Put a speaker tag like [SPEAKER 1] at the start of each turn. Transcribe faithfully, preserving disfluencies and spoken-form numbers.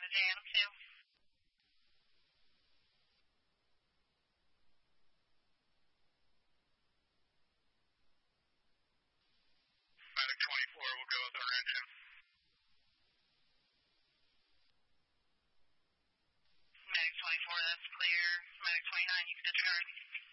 [SPEAKER 1] to J M two.
[SPEAKER 2] Medic twenty-four will go with our engine.
[SPEAKER 1] Medic twenty-four, that's clear. Medic twenty-nine, you can discard.